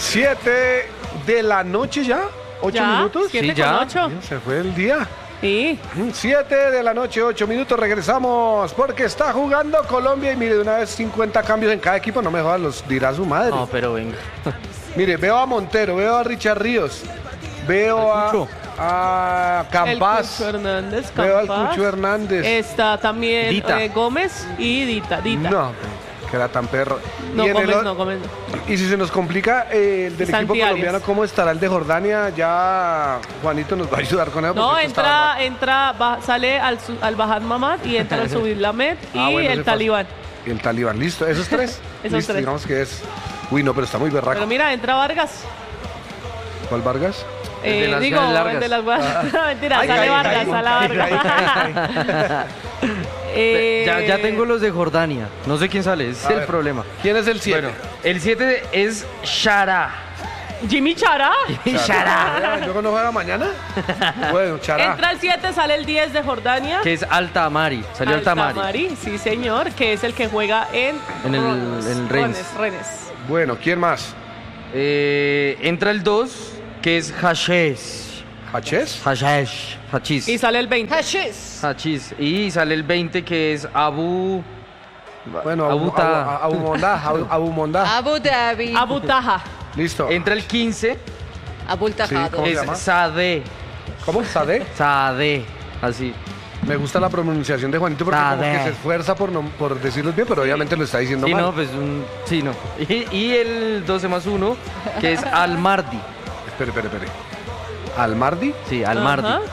7 de la noche ya. 8 minutos. 7 Sí, con ya. 8. Se fue el día. Sí. 7 de la noche, 8 minutos, regresamos porque está jugando Colombia y mire, de una vez 50 cambios en cada equipo, no me jodas, los dirá su madre. No, pero venga. Mire, veo a Montero, veo a Richard Ríos, veo a Campas, El Cucho Hernández, veo al Campas. Cucho Hernández. Está también Dita. Gómez y Dita. No, que era tan perro. No, Y en Gómez el- no, Gómez no. Y si se nos complica el del Santi equipo Arias. colombiano, ¿cómo estará el de Jordania? Ya Juanito nos va a ayudar con eso. No, porque esto está sale al Bahat Mamad y entra al Subir Lamed y Ah, bueno, el ese Talibán. Y el Talibán, listo. ¿Esos tres? Esos Listo, tres. digamos que es... Uy, no, pero está muy berraco. Pero mira, entra Vargas. ¿Cuál Vargas? El de las Digo, ganas largas. el de las Mentira, Ay, sale ay, Vargas, ay, sale ay, Vargas. Ya tengo los de Jordania. No sé quién sale, ese es A el ver. problema. ¿Quién es el 7? Bueno, el 7 es Shara. Jimmy Chará. Shara. ¿Luego no juega mañana? Bueno, Chará. Entra el 7, sale el 10 de Jordania. Que es Altamari. Salió Altamari. Sí, señor, que es el que juega en el Rennes. Rennes. Bueno, ¿quién más? Entra el 2, que es Hashes. ¿Haches? Hachis. Y sale el 20. Hachis. Y sale el 20, que es Abu... Bueno, Abuta. Abu Mondá. Abu Dhabi. Abu Taha. Listo. Entra el 15, Abul Tajado. ¿Cómo que se es llama? Sade. ¿Cómo? ¿Sade? Sade. Así. Me gusta la pronunciación de Juanito porque como Sade. que se esfuerza por decirlos bien, pero obviamente lo está diciendo Sí, mal. no, pues sí, no. Y el 12 más 1, que es Al-Mardi. Espere. ¿Almardi? Sí, Al-Mardi. Ajá.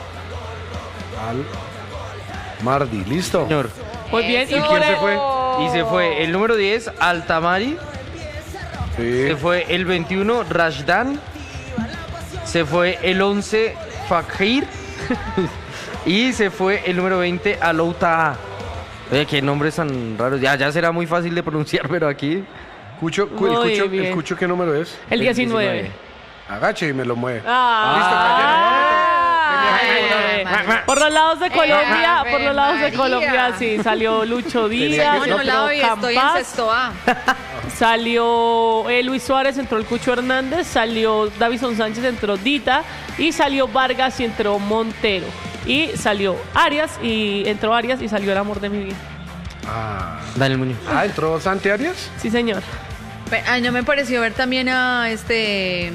Mardi, listo. Señor. Muy bien. Eso. Y ¿Y por quién se el, fue? Y se fue el número 10, Altamari. Sí. Se fue el 21, Rashdan. Se fue el 11, Fakir. Y se fue el número 20, Alouta. Oye, qué nombres tan raros. Ya será muy fácil de pronunciar, pero aquí... Cucho, Muy ¿el bien. Cucho qué número es? el 19. Agache y me lo mueve. Por los lados de Colombia, Ave por los lados de María. Colombia, sí, salió Lucho Díaz, No, entró la hoy estoy en Campas, sexto A. salió Luis Suárez, entró el Cucho Hernández, salió Davison Sánchez, entró Dita, y salió Vargas y entró Montero. Y salió Arias y salió el amor de mi vida. Daniel Muñoz. ¿Entró Santi Arias? Sí, señor. Ay, no me pareció ver también a este...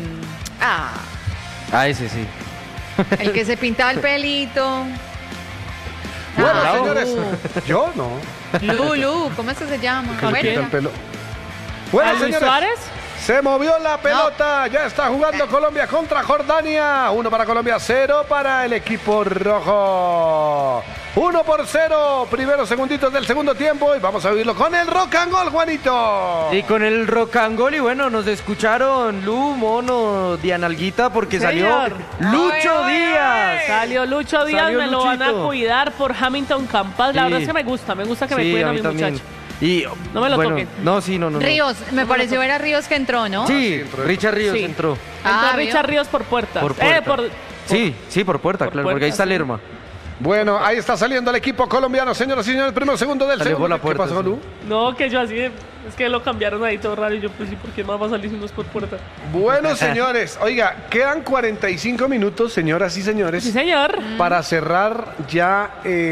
Ese sí. el que se pintaba el pelito. Bueno, bravo. señores. Yo no. Lulu, ¿cómo es que se llama? Que le Bueno, quita el pelo. ¿A Bueno, Luis señores. Suárez? Se movió la pelota. Ya está jugando Colombia contra Jordania. 1 para Colombia, 0 para el equipo rojo. 1-0. Primeros segunditos del segundo tiempo. Y vamos a vivirlo con el rock and roll, Juanito. Y con el rock and roll, y bueno, nos escucharon Lu, Mono, Dianalguita, porque Señor. salió Lucho Ay, Díaz. Salió Lucho Díaz, Salió me lo van a Luchito. cuidar por Hamilton Campas. La Sí. verdad es que me gusta que me Sí, cuiden a mí mi también. muchacho. Y, No me lo bueno, toquen. No, sí, no. Ríos, me pareció ver a Ríos que entró, ¿no? Sí, entró. Richard Ríos Sí. entró. Entró ¿vio? Richard Ríos por puertas. Por puerta. por Sí, por puerta, por claro, puerta, porque ahí está sí. Lerma. Bueno, ahí está saliendo el equipo colombiano, señoras y señores. Primero, segundo del Salió segundo. por la puerta, ¿Qué pasó, sí. Lu? No, que yo así, es que lo cambiaron ahí todo raro y yo pues sí, ¿por qué más va a salir si no es por puerta? Bueno, señores, oiga, quedan 45 minutos, señoras y señores, Sí, señor. para cerrar ya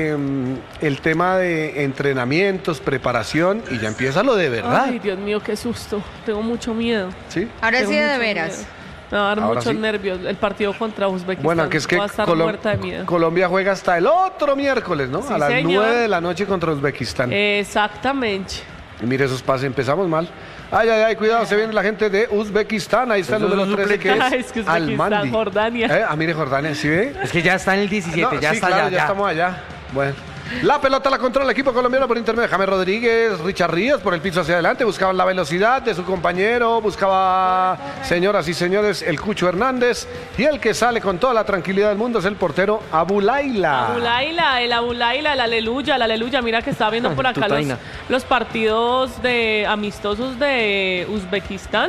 el tema de entrenamientos, preparación, y ya empieza lo de verdad. Ay, Dios mío, qué susto. Tengo mucho miedo. ¿Sí? Ahora Tengo sí, de mucho veras. miedo. Me va a dar Ahora muchos sí. nervios. El partido contra Uzbekistán. Bueno, que es que Voy a estar muerta de miedo. Colombia juega hasta el otro miércoles, ¿no? Sí, a las señor. 9 de la noche contra Uzbekistán. Exactamente. Y mire esos pases, empezamos mal. Ay, cuidado, se viene la gente de Uzbekistán. Ahí está el Esos número son 13, que Ay, es es que Uzbekistán, Al-Mandi. Jordania. Mire, Jordania, ¿sí ve? Es que ya está en el 17, No, ya sí, está claro, ya. ya estamos allá. Bueno. La pelota la controla el equipo colombiano por intermedio de James Rodríguez, Richard Ríos por el piso hacia adelante, buscaban la velocidad de su compañero, buscaba, señoras y señores, el Cucho Hernández, y el que sale con toda la tranquilidad del mundo es el portero Abulaila. El Abulaila, el aleluya. Mira que estaba viendo por acá Tutaina. los partidos de amistosos de Uzbekistán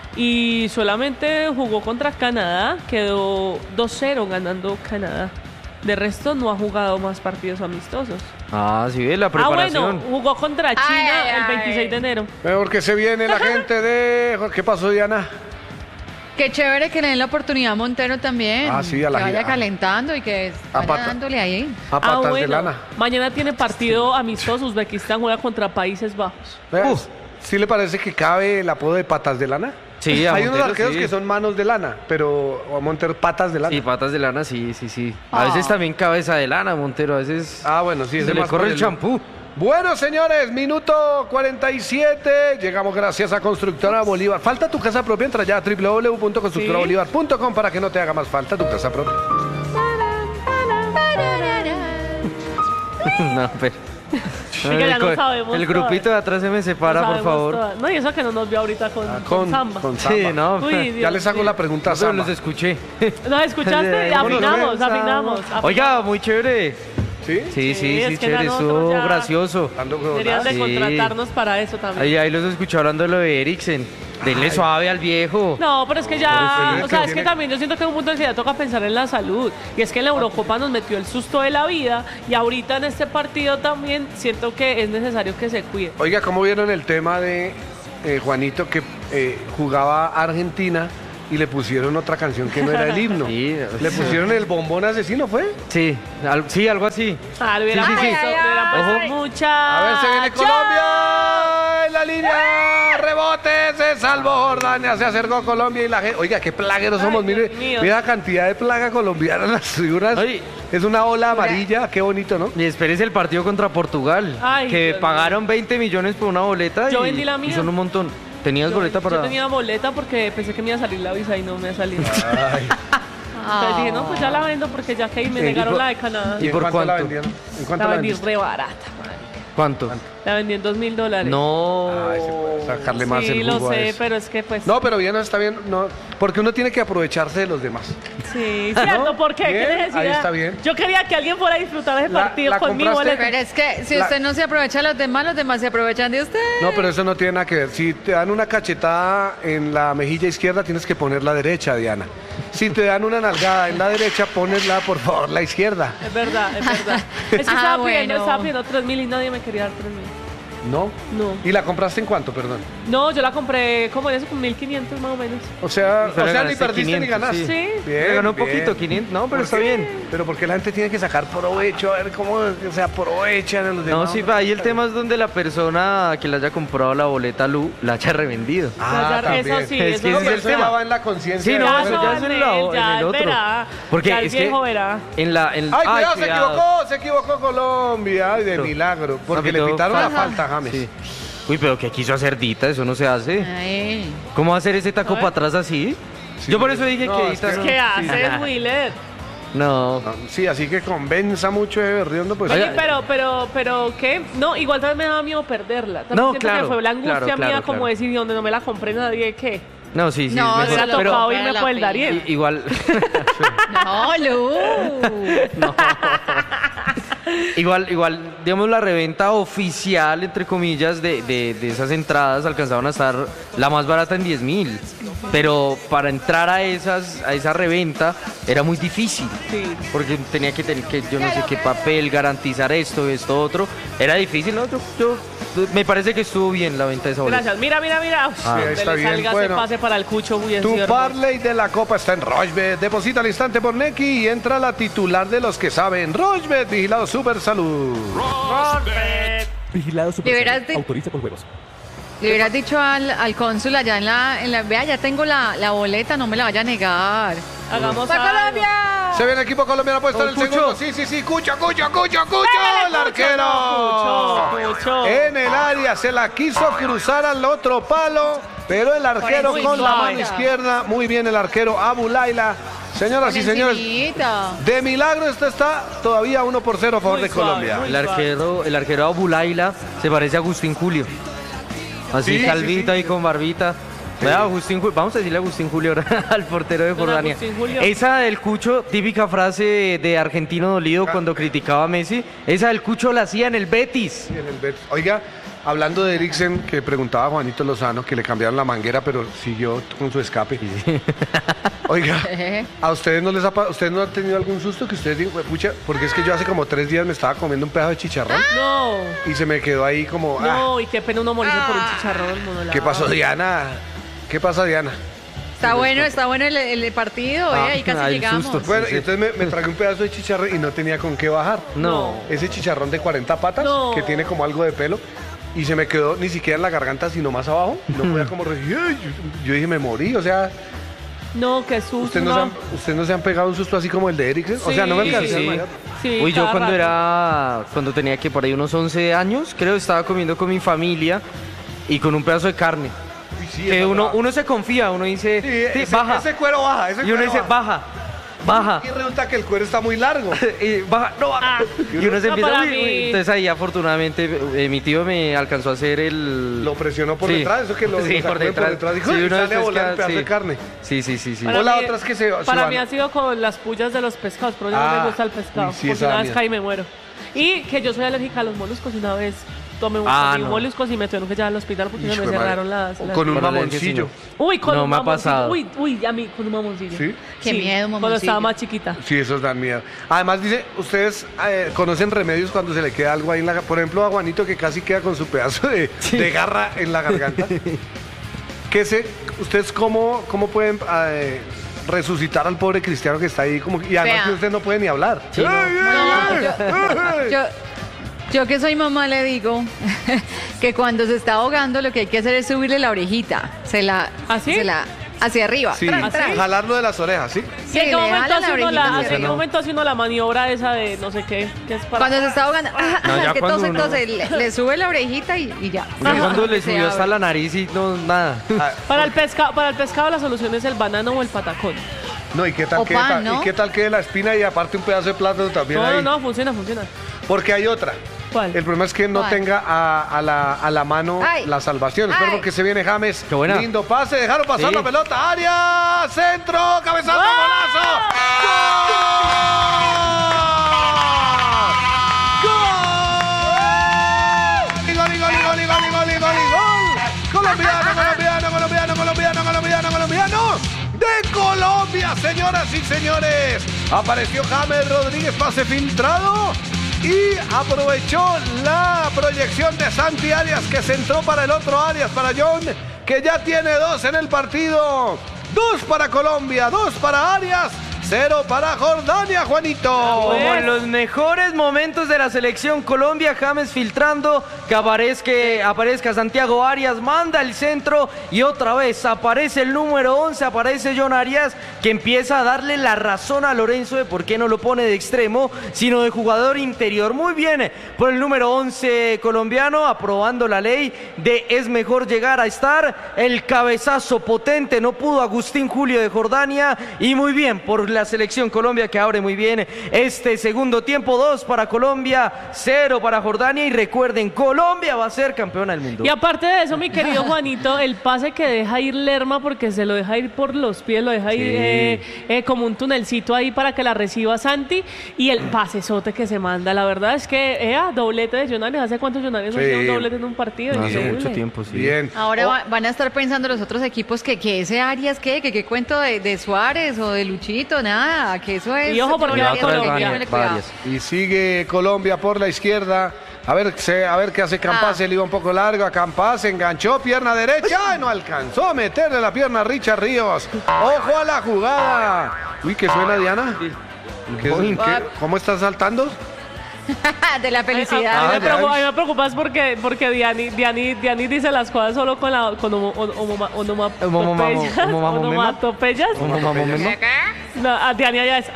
y solamente jugó contra Canadá, quedó 2-0 ganando Canadá. De resto no ha jugado más partidos amistosos. Sí, ve la preparación. Bueno, jugó contra China Ay, el ay. 26 de enero. Mejor que se viene la gente de... ¿Qué pasó, Diana? Qué chévere que le den la oportunidad a Montero también. Ah, sí, a la que vaya gira. calentando y que A vaya pata. dándole ahí. A patas de bueno. lana. Mañana tiene partido amistoso. Uzbekistán juega contra Países Bajos. ¿Ves? ¿Sí le parece que cabe el apodo de patas de lana? Sí, a Hay unos Montero, arqueros sí. que son manos de lana, pero a Montero patas de lana. Sí, patas de lana, sí. A veces también cabeza de lana, Montero, a veces Ah, bueno, sí. se ese le más corre por el champú. Bueno, señores, minuto 47. Llegamos gracias a Constructora Bolívar. ¿Falta tu casa propia? Entra ya a www.constructorabolívar.com para que no te haga más falta tu casa propia. No, pero... Oiga, ya no sabemos el grupito de atrás se me separa, No por sabemos favor. todas. No, y eso que no nos vio ahorita con Samba. con Sí, Samba. no. Uy, Ya les hago Dios la pregunta a Pero Samba. los escuché. ¿Nos escuchaste? Afinamos. Oiga, muy chévere. ¿Sí? Sí, Sí, es que chévere, nosotros estuvo ya- gracioso. Dando Deberían de Sí. contratarnos para eso también. Ahí los escuché hablando de lo de Eriksen. Denle suave al viejo. No, pero es que Por ya, eso o sea, que es que tiene- también yo siento que en un punto en que ya toca pensar en la salud. Y es que en la Eurocopa nos metió el susto de la vida y ahorita en este partido también siento que es necesario que se cuide. Oiga, ¿cómo vieron el tema de Juanito que jugaba Argentina y le pusieron otra canción que no era el himno? Sí, Le pusieron el bombón asesino, ¿fue? Sí, sí, algo así. Ah, le hubieran Sí, sí, sí. puesto, le hubieran puesto Ojo. mucha. A ver, se viene Colombia en la línea, rebote, se salvó Jordania, se acercó Colombia y la gente, oiga, qué plagueros Ay, somos, mire, Dios mío. mira la cantidad de plaga colombiana en las figuras, Ay. es una ola amarilla, qué bonito, ¿no? Y espérese el partido contra Portugal. Ay, que Dios pagaron 20 millones por una boleta. Yo y, vendí la mía. y son un montón. ¿Tenías boleta para...? Yo tenía boleta porque pensé que me iba a salir la visa y no me ha salido. Ay, Entonces dije, no, pues ya la vendo porque ya que ahí me negaron la de Canadá. ¿Y en por cuánto la cuánto? vendieron? ¿En La cuánto la vendí vendiste? re barata, madre. ¿Cuánto? La vendí en $2,000. No. Ay, se puede sacarle más Sí, el lo jugo a sé, eso. pero es que pues... No, pero bien, está bien, no, porque uno tiene que aprovecharse de los demás. Sí, cierto, ¿No? ¿por qué? ¿Qué Bien, necesidad? ahí está bien. Yo quería que alguien fuera a disfrutar ese partido la con mi compraste- boleta. Pero es que si La- usted no se aprovecha de los demás se aprovechan de usted. No, pero eso no tiene nada que ver. Si te dan una cachetada en la mejilla izquierda, tienes que poner la derecha, Diana. Si te dan una nalgada en la derecha, ponela, por favor, la izquierda. Es verdad, es verdad. Es que Ah, estaba bueno. pidiendo 3,000 y nadie me quería dar 3,000. ¿No? No. ¿Y la compraste en cuánto, perdón? No, yo la compré como en eso, con 1,500 más o menos. O sea, Pero ni ganaste perdiste 500, ni ganaste. Sí. Bien, Le ganó un bien. poquito, 500. No, pero ¿Por está qué? bien. Pero porque la gente tiene que sacar provecho, a ver cómo se aprovechan a los No, demás. sí, pa, ahí el tema es donde la persona que le haya comprado la boleta Lu la haya revendido. Ah, Eso también. sí, Es eso que No, ese pero es eso el ya tema. va en la conciencia. Sí, de no, la eso persona. ya es en el ya otro. verá. Porque Ya el es que viejo verá. en la... Ay, cuidado, se equivocó Colombia. Ay, de Pero- milagro. Porque Papito, le pitaron la ajá. falta a James. Sí. Uy, pero que quiso hacer Dita, eso no se hace. Ay. ¿Cómo va a hacer ese taco A ver. para atrás así? Sí, Yo por eso dije no, que es Dita que- no. ¿Qué Sí. haces, Willer? No. Ah, sí, así que convenza mucho de Berriondo, pues. Oye, pero, ¿qué? No, igual también me daba miedo perderla. También No, siento claro, que fue la angustia claro, mía claro, como claro. decir, y donde no me la compré nadie, ¿qué? No, sí, sí. No, es Me mejor. hubiera Pero tocado vale irme la por el pena. Dariel. igual, No, Lu. igual, digamos, la reventa oficial, entre comillas, de esas entradas alcanzaban a estar la más barata en 10.000. Pero para entrar a esa reventa era muy difícil. Sí. Porque tenía que tener que, yo no sé qué papel, garantizar esto, otro. Era difícil, ¿no? Me parece que estuvo bien la venta de esa boleta. Gracias. Mira. Uf, Sí, ahí donde está le bien. salga Bueno. ese pase para el cucho, muy bien. Tu sí, hermano. parlay de la Copa está en Rochbet. Deposita al instante por Neki y entra la titular de los que saben. Rochbet, vigilado Super Salud. Vigilado ¿De Supersalud. veras te- Autoriza por juegos. Le hubieras dicho al cónsul allá en la... Vea, ya tengo la boleta, no me la vaya a negar. Hagamos ¡Para algo. Colombia! Se viene el equipo colombiano, puede estar el Cucho. segundo. Sí. Cucho. ¡Pégale, El arquero. Cucho. En el área se la quiso cruzar al otro palo, pero el arquero Muy con la suave. mano izquierda. Muy bien el arquero Abu Laila. Señoras y señores, Encimita. de milagro esto está todavía 1-0 a favor Muy de suave, Colombia. muy El arquero Abulaila se parece a Agustín Julio. Así Sí, calvita sí, sí. y con barbita. Vea, Agustín Julio, vamos a decirle a Agustín Julio ahora, al portero de Don Jordania. Agustín Julio. Esa del Cucho, típica frase de argentino dolido cuando criticaba a Messi, esa del Cucho la hacía en el Betis. Sí, en el Betis. Oiga, hablando de Eriksen, que preguntaba Juanito Lozano que le cambiaron la manguera, pero siguió con su escape. Oiga, ¿a ustedes no les ha ustedes no han tenido algún susto que ustedes digan, pucha, porque es que yo hace como 3 días me estaba comiendo un pedazo de chicharrón No. y se me quedó ahí como, No, y qué pena uno morirse por un chicharrón. ¿qué pasó, Diana? ¿Qué pasa, Diana? Está bueno el partido, ahí casi el llegamos. susto. Bueno, Sí, y entonces me tragué un pedazo de chicharrón y no tenía con qué bajar. No. Ese chicharrón de 40 patas, No. que tiene como algo de pelo, y se me quedó ni siquiera en la garganta, sino más abajo. No podía como... Yo dije, me morí, o sea... No, qué susto. ¿Ustedes no se han pegado un susto así como el de Eric? O sea, no me Sí, alcancé a sí. desmayar. Sí, Uy, yo cada cuando rato. cuando tenía que por ahí unos 11 años, creo, estaba comiendo con mi familia y con un pedazo de carne. Uy, sí, Que esa uno, brava. uno se confía, uno dice, Sí, "Sí, baja. ese cuero baja, ese Y uno cuero dice, baja. baja. Y resulta que el cuero está muy largo. Y baja, no baja. Y uno se No, empieza para uy, uy. mí- Entonces ahí afortunadamente mi tío me alcanzó a hacer el... Lo presionó por Sí. detrás, eso que lo Sí, sacó por de detrás. dijo, Sí, y uno sale a después volar queda- el pedazo sí. de carne. Sí. O la otra es que se Para van- mí ha sido con las pullas de los pescados, pero yo no Ah, me gusta el pescado. uy, sí, porque esa una da vez miedo. caí y me muero. Y que yo soy alérgica a los moluscos y una vez tomé un No. moluscos y me tuvieron que llevar al hospital porque Hijo me de madre. cerraron las... O las- con un Con mamoncillo. Uy, con No un me ha mamoncillo. pasado. Uy, a mí con un mamoncillo. ¿Sí? Qué miedo, Cuando mamoncillo. estaba más chiquita. Sí, esos dan miedo. Además, dice, ustedes conocen remedios cuando se le queda algo ahí en la... Por ejemplo, a Juanito que casi queda con su pedazo de garra en la garganta. ¿Ustedes cómo pueden resucitar al pobre cristiano que está ahí? Y además Vea. que usted no puede ni hablar. Sí, no. Yo que soy mamá le digo que cuando se está ahogando lo que hay que hacer es subirle la orejita. ¿Ah, sí? Hacia arriba. Sí, Tran, tran. jalarlo de las orejas, ¿sí? ¿Y en qué le momento jala hace la uno orejita la, hacia en qué arriba. momento hace uno la maniobra esa de no sé qué? Que es para... Cuando se está ahogando, No, ya es que cuando tose, uno- tose, le sube la orejita y ya. Yo cuando le Se subió hasta abre. la nariz y no, nada. Ah, Para el pescado la solución es el banano o el patacón. no, ¿y qué tal O que pan, ¿no? ¿y qué tal que la espina y aparte un pedazo de plátano también ahí? No, funciona. Porque hay otra. ¿Cuál? El problema es que no ¿Cuál? tenga a la mano Ay. la salvación. Espero Ay. porque se viene James. Qué buena. Lindo pase, dejaron pasar Sí. la pelota. Área, centro, cabezazo, golazo. ¡Gol! ¡Gol, gol, gol, gol, gol, gol, gol! Colombiano de Colombia, señoras y señores. Apareció James Rodríguez, pase filtrado. Y aprovechó la proyección de Santi Arias, que se entró para el otro Arias, para John, que ya tiene 2 en el partido. 2 para Colombia, 2 para Arias, 0 para Jordania, Juanito. Como en los mejores momentos de la selección Colombia, James filtrando, que aparezca Santiago Arias, manda el centro y otra vez aparece el número 11, aparece John Arias, que empieza a darle la razón a Lorenzo de por qué no lo pone de extremo, sino de jugador interior. Muy bien por el número 11 colombiano, aprobando la ley de es mejor llegar a estar. El cabezazo potente, no pudo Agustín Julio de Jordania, y muy bien por la selección Colombia, que abre muy bien este segundo tiempo. 2 para Colombia, 0 para Jordania, y recuerden, Colombia va a ser campeona del mundo. Y aparte de eso, mi querido Juanito, el pase que deja ir Lerma, porque se lo deja ir por los pies, lo deja ir como un tunelcito ahí para que la reciba Santi, y el pasesote que se manda. La verdad es que, doblete de Jonales. ¿Hace cuántos Jonales Sí. han sido un doblete en un partido? No, hace Increíble. mucho tiempo, sí. Bien. Ahora van a estar pensando los otros equipos que ese Arias, que cuento de Suárez o de Luchito, nada, que eso es... Y ojo, porque va Arias, Colombia. hay que tenerle cuidado. Varias. Y sigue Colombia por la izquierda. A ver qué hace Campas. Se le iba un poco largo a Campas. Enganchó, pierna derecha. ¡Ay, no alcanzó a meterle la pierna a Richard Ríos! ¡Ojo a la jugada! Uy, ¿qué suena, Diana? ¿Cómo estás saltando? De la A felicidad. mí Ah, me preocupas porque Diani dice las cosas solo con onomatopeyas. No, a Diani ya es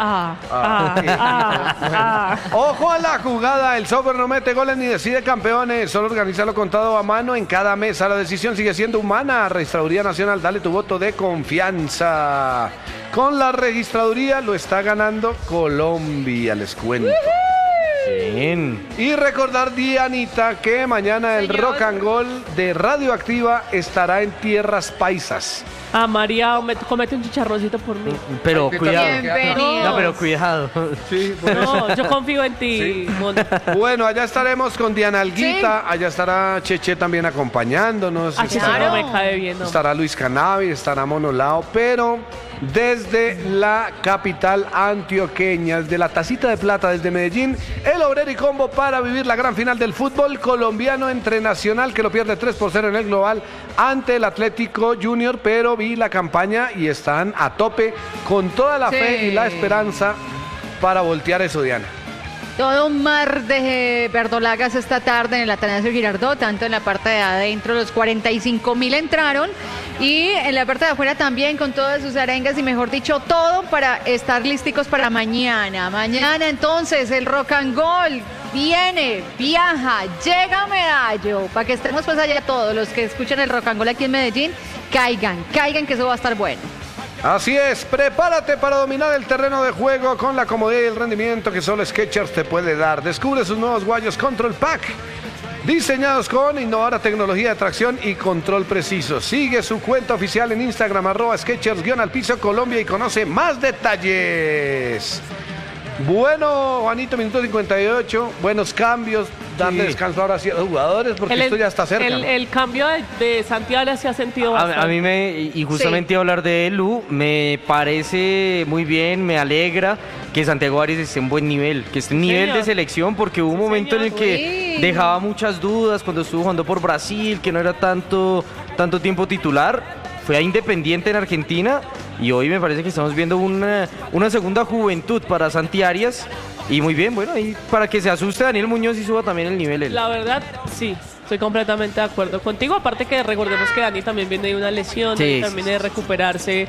¡Ojo a la jugada! El software no mete goles ni decide campeones. Solo organiza lo contado a mano en cada mesa. La decisión sigue siendo humana. Registraduría Nacional, dale tu voto de confianza. Con la registraduría lo está ganando Colombia, les cuento. Bien. Y recordar, Dianita, que mañana el Señor. Rock and Roll de Radioactiva estará en tierras paisas. María, comete un chicharroncito por mí. Pero Ay, cuidado. Bienvenido. No, pero cuidado. Sí, No, yo confío en ti, Mon. Bueno, allá estaremos con Diana Alguita, allá estará Cheche también acompañándonos, Ah, sí, estará, no me cae bien, no. estará Luis Cannabis, estará Monolao, pero desde la capital antioqueña, desde la Tacita de Plata, desde Medellín, el Obrero y Combo para vivir la gran final del fútbol colombiano entre Nacional, que lo pierde 3-0 en el global, ante el Atlético Junior, pero vi la campaña y están a tope con toda la fe y la esperanza para voltear eso, Diana. Todo un mar de verdolagas esta tarde en el Atanasio Girardot, tanto en la parte de adentro, los 45.000 entraron, y en la parte de afuera también con todas sus arengas y mejor dicho, todo para estar listicos para mañana. Mañana entonces el Rock and Roll viene, viaja, llega a Medallo, para que estemos pues allá todos los que escuchan el Rock and Roll aquí en Medellín, caigan que eso va a estar bueno. Así es, prepárate para dominar el terreno de juego con la comodidad y el rendimiento que solo Skechers te puede dar. Descubre sus nuevos guayos Control Pack, diseñados con innovadora tecnología de tracción y control preciso. Sigue su cuenta oficial en Instagram, @Skechers_al_piso Colombia, y conoce más detalles. Bueno, Juanito, minuto 58, buenos cambios, darle descanso ahora sí a los jugadores, porque esto ya está cerca. El cambio de Santiago se ha sentido bastante. A mí y justamente hablar de Lu, me parece muy bien, me alegra que Santiago Arias esté en buen nivel, que esté en nivel de selección, porque hubo un momento en el que dejaba muchas dudas cuando estuvo jugando por Brasil, que no era tanto tiempo titular. Fue a Independiente en Argentina y hoy me parece que estamos viendo una segunda juventud para Santi Arias, y muy bien, bueno, y para que se asuste Daniel Muñoz y suba también el nivel. La verdad, sí, estoy completamente de acuerdo contigo, aparte que recordemos que Dani también viene de una lesión, también de recuperarse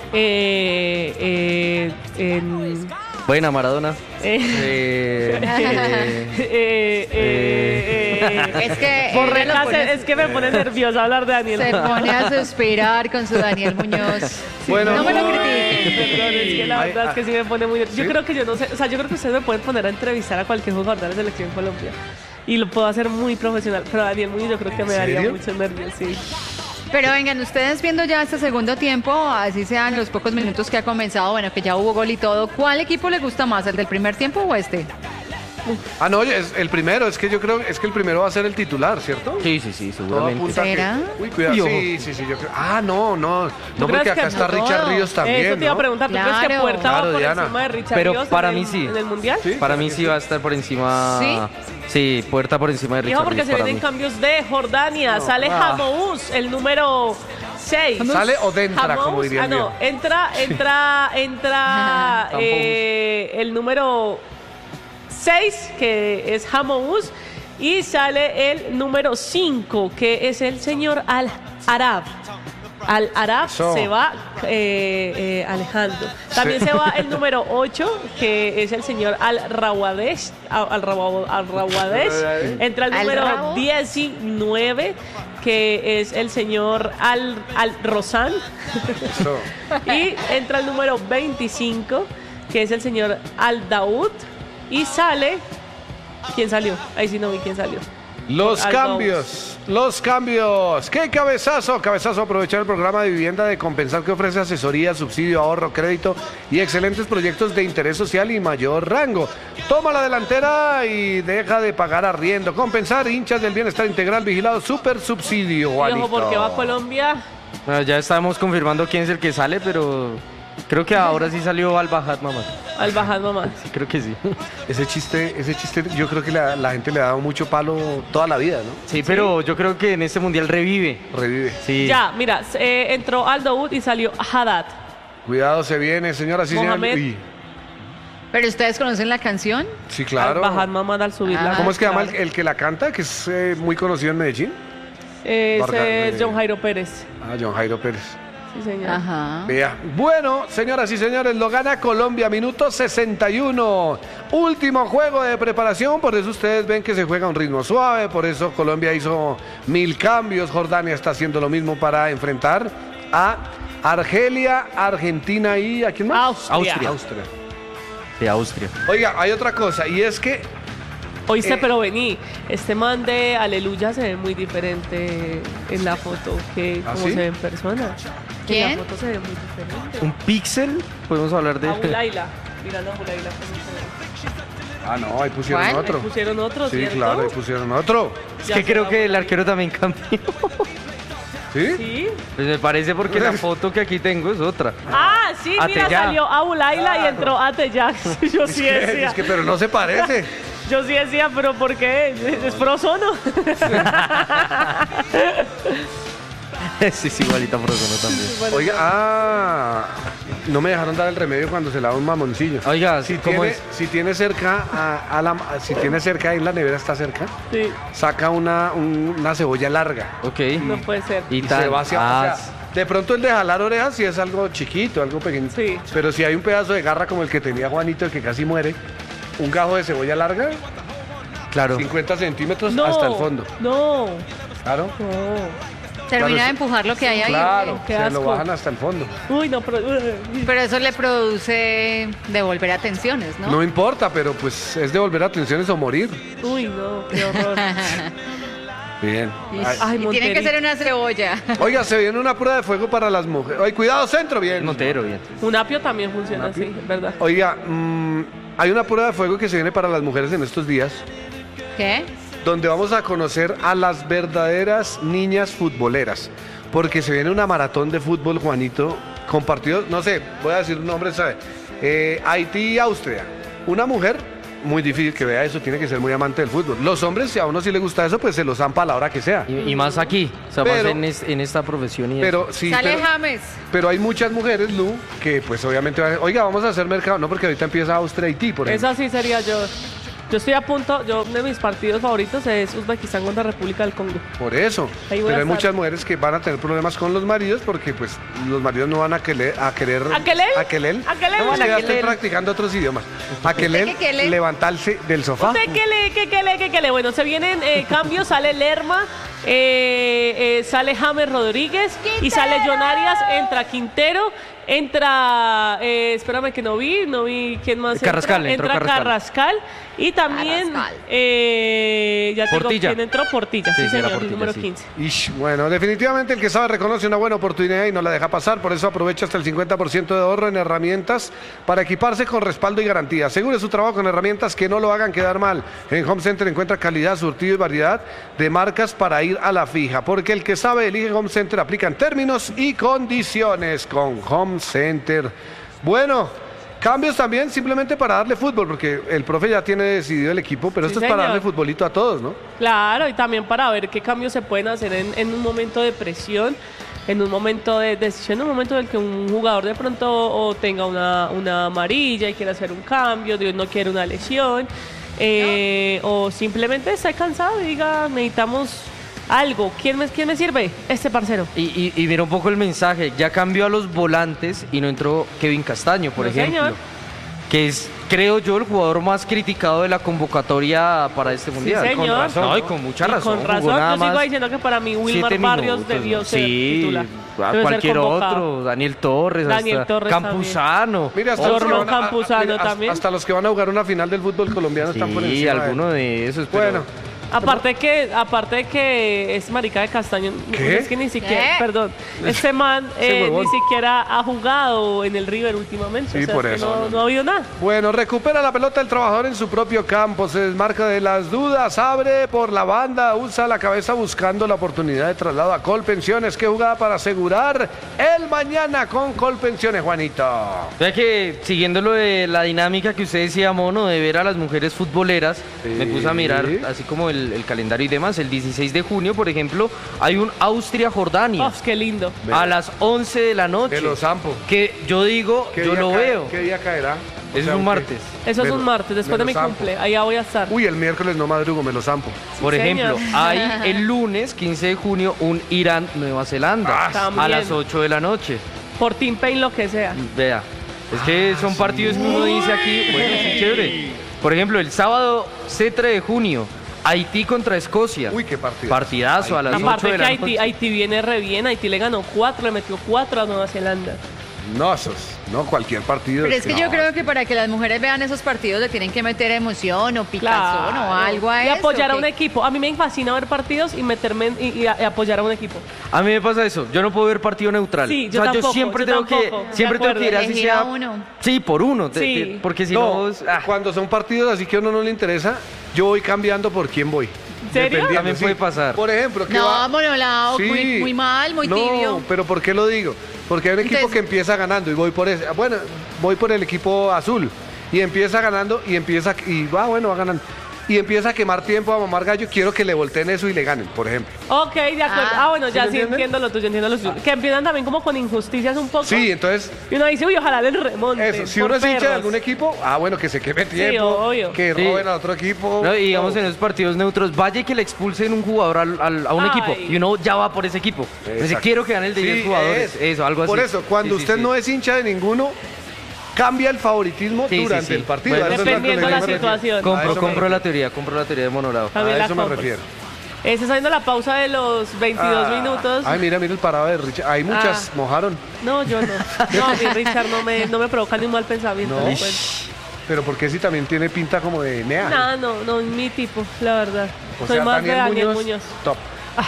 Buena Maradona. Es que me pone nerviosa hablar de Daniel. Se pone a suspirar con su Daniel Muñoz. Bueno, no me lo critiquen. Perdón, es que la verdad es que sí me pone muy nerviosa. Yo creo que yo no sé, o sea, yo creo que ustedes me pueden poner a entrevistar a cualquier jugador de la selección Colombia y lo puedo hacer muy profesional, pero Daniel Muñoz yo creo que me daría mucho nervios, sí. Pero vengan, ustedes viendo ya este segundo tiempo, así sean los pocos minutos que ha comenzado, bueno, que ya hubo gol y todo, ¿cuál equipo le gusta más, el del primer tiempo o este? No, es el primero, es que yo creo que el primero va a ser el titular, ¿cierto? Sí, seguramente. ¿Será? Uy, cuidado. Sí, yo creo. No, porque acá está Richard Ríos también. Eso te iba a preguntar, ¿tú crees que Puerta va por encima de Richard Ríos? Pero para mí sí. ¿En el Mundial? ¿Sí? Para mí sí va a estar por encima. Sí, Puerta por encima de Richard Ríos. Porque se vienen cambios de Jordania. Sale Hamous, el número 6. ¿Sale o entra, como dirían? Entra el número 6, que es Hamous, y sale el número 5, que es el señor Al-Arab. Al-Arab se va Alejandro. También se va el número 8, que es el señor Al-Rawadesh. Entra el número 19, que es el señor Al-Rosan. Y entra el número 25, que es el señor Al-Daud. Y sale... ¿Quién salió? Ahí sí no vi quién salió. Los cambios. ¡Qué cabezazo! Cabezazo, aprovechar el programa de vivienda de Compensar, que ofrece asesoría, subsidio, ahorro, crédito y excelentes proyectos de interés social y mayor rango. Toma la delantera y deja de pagar arriendo. Compensar, hinchas del bienestar integral, vigilado, super subsidio, Juanito. Y ojo, porque va a Colombia. Bueno, ya estamos confirmando quién es el que sale, pero... Creo que ahora sí salió Al-Bahad Mamad. Al-Bahad Mamad. Sí, creo que sí. Ese chiste, yo creo que la gente le ha dado mucho palo toda la vida, ¿no? Sí, pero yo creo que en este mundial revive. Sí. Ya, mira, entró Al-Daud y salió Haddad. Cuidado, se viene, señoras y señores. ¿Pero ustedes conocen la canción? Sí, claro. Al-Bahad Mamad al subirla. ¿Cómo es que llama el que la canta, que es muy conocido en Medellín? Es John Jairo Pérez. John Jairo Pérez. Sí, señor. Ajá. Vea. Bueno, señoras y señores, lo gana Colombia, minuto 61. Último juego de preparación, por eso ustedes ven que se juega a un ritmo suave, por eso Colombia hizo 1000 cambios, Jordania está haciendo lo mismo para enfrentar a Argelia, Argentina y ¿a quién más? Austria. Sí, Austria. Oiga, hay otra cosa, y es que... Oíste, pero vení, este man de Aleluya se ve muy diferente en la foto que como se ve en persona. ¿Quién? En la foto se ve muy diferente. ¿Un píxel? Podemos hablar de... Abulaila. Mirando a Abulaila. No, ahí pusieron otro. Ahí pusieron otro, sí, ¿cierto? claro, ahí pusieron otro. Es que creo que el arquero también cambió. ¿Sí? Sí. Pues me parece porque la foto que aquí tengo es otra. Ah, sí, mira, Ateyá. salió Abulaila y entró Ateyá. Yo sí decía. Es que, pero no se parece. Yo sí decía, pero ¿por qué? ¿Es Frozono? Sí, es igualita por eso también. Oiga, no me dejaron dar el remedio cuando se lava un mamoncillo. Oiga, Si ¿cómo tiene, es? si tiene cerca, si tiene cerca, ahí en la nevera está cerca, Sí, saca una cebolla larga. Ok. no puede ser. Y Y tan. se va hacia, o sea, de pronto el de jalar orejas si es algo chiquito, algo pequeño. Sí. Pero si hay un pedazo de garra como el que tenía Juanito, el que casi muere, un gajo de cebolla larga, Claro. 50 centímetros No, hasta el fondo. No, Claro. no. Termina Claro, de empujar lo que hay ahí. Claro, qué se asco. lo bajan hasta el fondo. Uy, no, pero... Pero eso le produce devolver atenciones, ¿no? No importa, pero pues es devolver atenciones o morir. Uy, no, qué horror. Bien. Ay, Y tiene que Monterito. ser una cebolla. Oiga, se viene una prueba de fuego para las mujeres. Oye, cuidado, centro, bien. Montero, bien. Un apio también funciona así, ¿verdad? Oiga, hay una prueba de fuego que se viene para las mujeres en estos días, ¿Qué? donde vamos a conocer a las verdaderas niñas futboleras. Porque se viene una maratón de fútbol, Juanito, con partidos, no sé, voy a decir un nombre, ¿sabe? Haití y Austria. Una mujer, muy difícil que vea eso, tiene que ser muy amante del fútbol. Los hombres, si a uno sí le gusta eso, pues se los zampa a la hora que sea. Y más aquí. O sea, Pero- más en esta profesión y Pero sí, Sale pero, James. pero hay muchas mujeres, Lu, que pues obviamente van a, oiga, vamos a hacer mercado, no, porque ahorita empieza Austria Haití, por ejemplo. Esa sí sería yo. Yo estoy a punto, uno de mis partidos favoritos es Uzbekistán contra República del Congo. Por eso. Ahí voy Pero a hay estar. muchas mujeres que van a tener problemas con los maridos porque pues los maridos no van a querer... ¿A querer? ¿A querer? Es que ya estoy practicando otros idiomas. A querer? levantarse del sofá. ¿Usted qué le? Bueno, se vienen cambios, sale Lerma, sale James Rodríguez y sale John Arias, entra Quintero, entra, espérame que no vi, ¿quién más Carrascal, entra? entró Entra Carrascal. Carrascal y también, Carrascal. ya tengo Portilla. quién entró, Portilla, sí, Sí, sí, era señor, Portilla, número sí. 15. Ish, bueno, definitivamente el que sabe reconoce una buena oportunidad y no la deja pasar, por eso aprovecha hasta el 50% de ahorro en herramientas para equiparse con respaldo y garantía. Asegure su trabajo con herramientas que no lo hagan quedar mal. En Home Center encuentra calidad, surtido y variedad de marcas para ir a la fija, porque el que sabe elige Home Center, aplica en términos y condiciones con Home Center. Bueno, cambios también simplemente para darle fútbol, porque el profe ya tiene decidido el equipo, pero Sí, esto es para señor. darle futbolito a todos, ¿no? Claro, y también para ver qué cambios se pueden hacer en un momento de presión, en un momento de decisión, en un momento en el que un jugador de pronto o tenga una amarilla y quiere hacer un cambio, Dios no quiere una lesión, o simplemente está cansado y diga, necesitamos algo. ¿Quién me sirve? Este parcero. Y mira un poco el mensaje, ya cambió a los volantes y no entró Kevin Castaño, por No, ejemplo. señor. Que es, creo yo, el jugador más criticado de la convocatoria para este mundial. señor. Con razón. No, y con mucha Y razón. con jugó razón, nada yo sigo más diciendo que para mí Wilmar 7 Barrios minutos, debió ¿no? ser Sí, titular. a Debe ser cualquier convocado. otro, Daniel Torres, Daniel hasta Torres Campuzano. Mira, hasta los, que Orlon van a- Campuzano mira, hasta- también. hasta los que van a jugar una final del fútbol colombiano están por Sí, encima. de él. alguno de esos. pero- Bueno, Aparte de que es marica de Castaño, ¿Qué? es que ni siquiera, ¿Qué? perdón, este man Ese huevón. ni siquiera ha jugado en el River últimamente. Sí, o sea, por es que eso. no ha habido nada. bueno, recupera la pelota el trabajador en su propio campo, se desmarca de las dudas, abre por la banda, usa la cabeza buscando la oportunidad de traslado a Colpensiones. Qué jugada para asegurar el mañana con Colpensiones, Juanito. O sea que, siguiendo lo de la dinámica que usted decía, Mono, de ver a las mujeres futboleras, Sí. me puse a mirar, así como el calendario y demás. El 16 de junio, por ejemplo, hay un Austria-Jordania Oh, qué lindo. a las 11 de la noche. De los Zampo. Que yo digo, ¿Qué yo día lo cae- veo. ¿Qué día caerá? O Es sea, un ¿qué? martes. Eso es Me un lo- martes, después de me mi lo zampo. cumple. Allá voy a estar. Uy, el miércoles no madrugo, me lo zampo. Por Sí, ejemplo, señor. hay el lunes 15 de junio un Irán-Nueva Zelanda También. a las 8 de la noche. Por Team Pain, lo que sea. Vea, es que son partidos que uno dice aquí, bueno, sí, chévere. Por ejemplo, el sábado 7 de junio, Haití contra Escocia. Uy, qué partido. Partidazo a las 8 Aparte de que la Haití, noche. Haití viene re bien, Haití le ganó 4, le metió 4 a Nueva Zelanda. No, esos, no, cualquier partido. Pero es que yo no. creo que para que las mujeres vean esos partidos le tienen que meter emoción o picazón Claro. o algo a y eso. apoyar a que- un equipo. A mí me fascina ver partidos y meterme y apoyar a un equipo. A mí me pasa eso, yo no puedo ver partido neutral. Sí, yo o sea, tampoco, yo siempre yo tengo tampoco, que siempre de tengo que ir acuerdo. así Elegir sea a uno. Sí, por uno, Sí. porque si No, no, cuando son partidos así que a uno no le interesa, yo voy cambiando por quién voy. ¿En serio? Dependiendo, También puede pasar. Por ejemplo, que No, va... Monolao, Sí. muy mal, muy No, tibio. pero ¿por qué lo digo? Porque hay un equipo Entonces- que empieza ganando y voy por ese. Bueno, voy por el equipo azul y empieza ganando y va ganando. Y empieza a quemar tiempo, a mamar gallo. Quiero que le volteen eso y le ganen, por ejemplo. Ok, de acuerdo. Bueno, ¿Sí ya me sí entiende? entiendo lo tuyo, entiendo lo tuyo. Que empiezan también como con injusticias un poco. Sí, entonces, Y uno dice, uy, ojalá les remonte. eso. Si uno es hincha de algún equipo, bueno, que se queme tiempo, obvio. que Sí. roben al otro equipo. No, y digamos todo. en esos partidos neutros, vaya y que le expulsen un jugador a un Ay. equipo y uno ya va por ese equipo. Entonces Exacto. quiero que gane el de 10 Sí, jugadores. Eso, algo así. Por eso, cuando Sí, sí, usted sí. no es hincha de ninguno, cambia el favoritismo Sí, sí, durante sí. el partido. Bueno, A eso es lo que dependiendo le la refiero. situación. A eso me Compro refiero. la teoría de Monolao. También A la eso me compro. refiero. Se está haciendo la pausa de los 22 minutos. Ay, mira el parado de Richard. Hay muchas, mojaron. No, yo no. No, mi Richard no me provoca ni un mal pensamiento. No. después. Pero porque si también tiene pinta como de nea. No, es mi tipo, la verdad. O Soy sea, más de Daniel Muñoz. Top.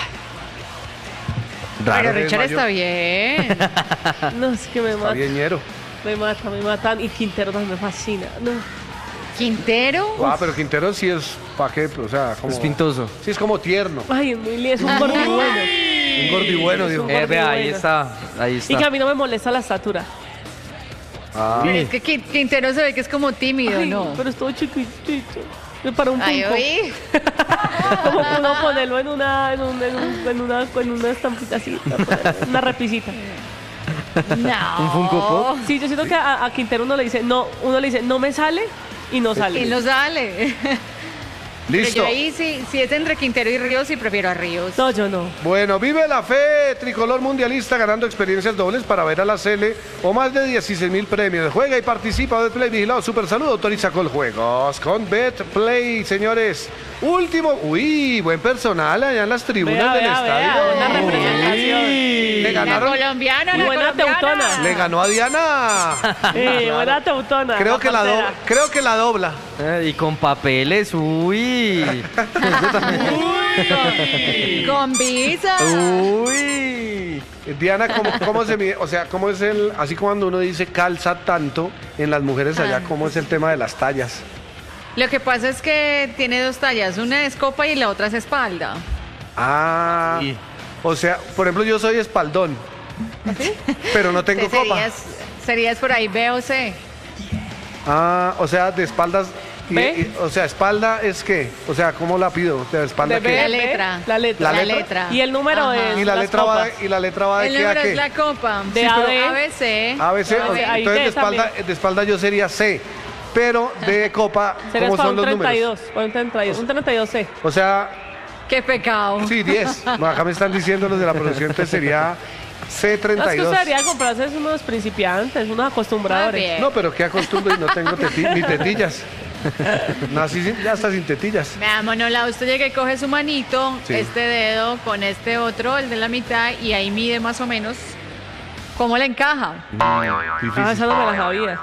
Pero Raro, Richard es está mayor. bien. No, es que me Está mata. bien ñero. Me matan. Y Quintero también me fascina. No. Quintero. Pero Quintero sí es, ¿para qué? O sea, como... Es pintoso. Sí, es como tierno. Ay, es muy lindo, es un gordo y bueno. Un gordo y bueno, Es dijo. un gordo. Vea, ahí bueno. está. Ahí está. Y que a mí no me molesta la estatura. Ah, Pero es que Quintero se ve que es como tímido, Ay, ¿no? pero es todo chiquitito. Es para un Ay, punco. oí. Como que uno ponerlo en una estampita así, una repisita. No. ¿Un Funko Pop? Sí, yo siento que a Quintero uno le dice, no me sale y no sale. Y no sale. Pero listo. yo ahí si es entre Quintero y Ríos, sí prefiero a Ríos. No, yo no. Bueno, vive la fe tricolor mundialista ganando experiencias dobles para ver a la Sele o más de 16.000 premios. Juega y participa. Betplay vigilado. Super salud. Autoriza con juegos. Con Betplay, señores. Último. Uy, buen personal allá en las tribunas del estadio. una representación. Le La ganaron. colombiana, Y la buena colombiana. teutona. Le ganó a Diana. Buena teutona. Creo que pantera. creo que la dobla. Y con papeles, uy. Con visa. Uy. Diana, ¿cómo se mide? O sea, ¿cómo es así como cuando uno dice calza tanto en las mujeres allá, cómo es el tema de las tallas? Lo que pasa es que tiene dos tallas. Una es copa y la otra es espalda. Ah, Sí. o sea, por ejemplo, yo soy espaldón, pero no tengo Entonces, copa. serías por ahí B o C. Ah, o sea, de espaldas. ¿Ve? O sea, espalda es qué? O sea, ¿cómo la pido? ¿De espalda De qué? B, La B, letra. La letra. La La letra. Y el número Ajá. es Y la las letra va copas. de, y la letra va de El qué a número qué? es la copa. De Sí, A, pero B. ABC. ABC, Ah, entonces ahí de D de espalda yo sería C, pero de copa, Serías ¿cómo para son un los números? 32. Para un 32. Un 32C. O sea, Qué pecado. sí, 10. No, acá me están diciendo los de la producción, entonces sería No, es que usted C32. debería comprarse unos principiantes, unos Ah, acostumbradores. bien. No, pero qué acostumbro y no tengo ni tetillas. Nací ya hasta sin tetillas. Vea, Monolao, usted llega y coge su manito, Sí. este dedo con este otro, el de la mitad, y ahí mide más o menos cómo le encaja. Difícil. Esa no me la sabía.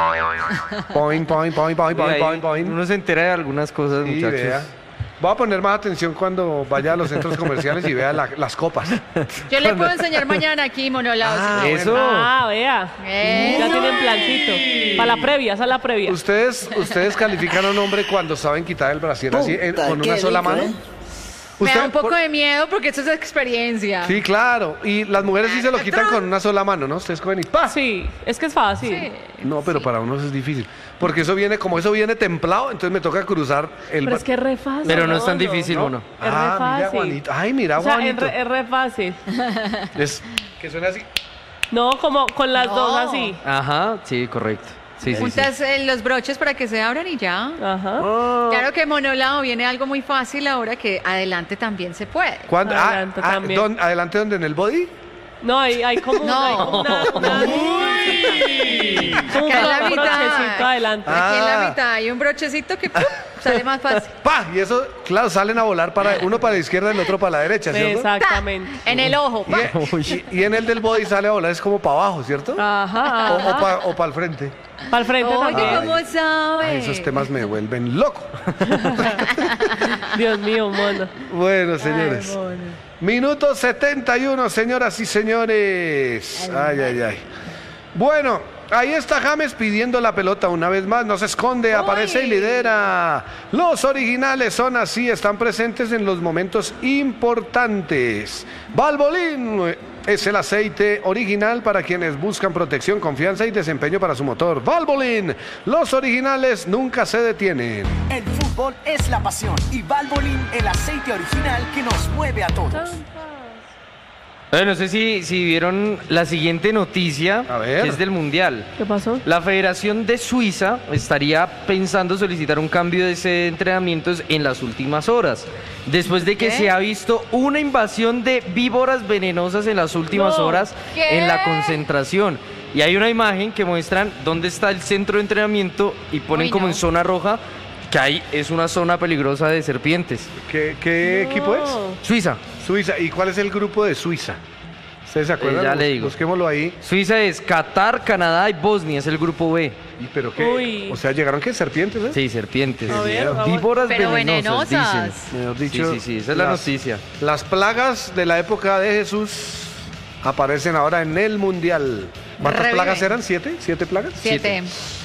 Point. Uy, ahí Uno se entera de algunas cosas, Sí, muchachos. vea. Voy a poner más atención cuando vaya a los centros comerciales y vea las copas. Yo le puedo enseñar mañana aquí, Monolao. Ah, si Eso. Ah, vea. Eso. Ya tienen plancito. Para la previa, esa es la previa. ¿Ustedes califican a un hombre cuando saben quitar el brasier así con una sola mano? Me da un poco por- de miedo porque eso es experiencia. Sí, claro. Y las mujeres sí se lo quitan con una sola mano, ¿no? Ustedes cogen y ¡pa! Sí, es que es fácil. Sí. No, pero para unos es difícil. Porque como eso viene templado, entonces me toca cruzar el... Pero es que es re fácil. Pero no es tan Rondo. difícil, ¿no? uno. Es re Mira, fácil. Juanito. Ay, mira, O sea, Juanito. es re fácil. Es que suena así. No, como con las No. dos así. Ajá, sí, correcto. Sí, sí, sí. Juntas los broches para que se abran y ya. Ajá. Claro que Monolao viene algo muy fácil ahora que adelante también se puede. ¿Cuándo? Adelante también. ¿Adelante donde? ¿En el body? No, hay como, No. hay como una como Acá en la un mitad. brochecito adelante. Ah. Aquí en la mitad hay un brochecito que ¡pum! Sale más fácil. ¡Pa! Y eso, claro, salen a volar uno para la izquierda y el otro para la derecha, ¿cierto? Exactamente. En el ojo. ¡pa! Y en el del body sale a volar, es como para abajo, ¿cierto? Ajá. O para el frente. Para el frente Oye, también. ¿cómo sabe? Ay, esos temas me vuelven loco. Dios mío, mono. Bueno, señores. Ay, mono. Minuto 71, señoras y señores. Ay. Bueno, ahí está James pidiendo la pelota una vez más, no se esconde, aparece y lidera. Los originales son así, están presentes en los momentos importantes. Valvoline es el aceite original para quienes buscan protección, confianza y desempeño para su motor. Valvoline, los originales nunca se detienen. El fútbol es la pasión y Valvoline, el aceite original que nos mueve a todos. No sé si vieron la siguiente noticia, A ver. que es del Mundial. ¿Qué pasó? La Federación de Suiza estaría pensando solicitar un cambio de ese entrenamientos en las últimas horas, después de que ¿Qué? se ha visto una invasión de víboras venenosas en las últimas No. horas ¿Qué? en la concentración. Y hay una imagen que muestran dónde está el centro de entrenamiento y ponen Uy, como no. en zona roja, que ahí es una zona peligrosa de serpientes. ¿Qué equipo es? Suiza. Suiza. ¿Y cuál es el grupo de Suiza? ¿Ustedes se acuerdan? ya le digo. Busquémoslo ahí. Suiza es Qatar, Canadá y Bosnia, es el grupo B. ¿Y pero qué? Uy. O sea, ¿llegaron qué? ¿Serpientes, eh? Sí, serpientes. A ver, vamos. Víboras Pero venenosas, venenosas. dicen. Mejor dicho, Sí, esa es la noticia. Las plagas de la época de Jesús aparecen ahora en el Mundial. ¿Cuántas Reviven. plagas eran? ¿7? ¿7 plagas? 7.